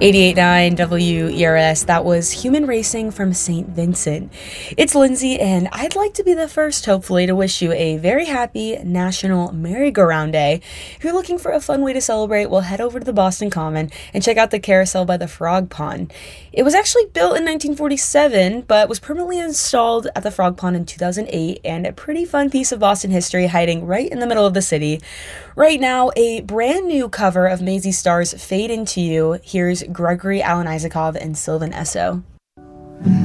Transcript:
88.9 WERS, that was Human Racing from St. Vincent. It's Lindsay, and I'd like to be the first, hopefully, to wish you a very happy National Merry-Go-Round Day. If you're looking for a fun way to celebrate, well, head over to the Boston Common and check out the carousel by the Frog Pond. It was actually built in 1947, but was permanently installed at the Frog Pond in 2008, and a pretty fun piece of Boston history hiding right in the middle of the city. Right now, a brand new cover of Mazzy Star's Fade Into You. Here's Gregory Alan Isakov and Sylvan Esso.